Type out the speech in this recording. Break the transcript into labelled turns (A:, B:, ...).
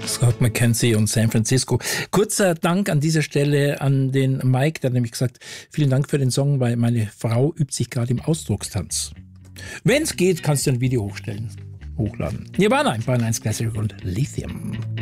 A: Scott McKenzie und San Francisco. Kurzer Dank an dieser Stelle an den Mike, der hat nämlich gesagt, vielen Dank für den Song, weil meine Frau übt sich gerade im Ausdruckstanz. Wenn es geht, kannst du ein Video hochladen. Nirvana, in Bayern 1 Classic und Lithium.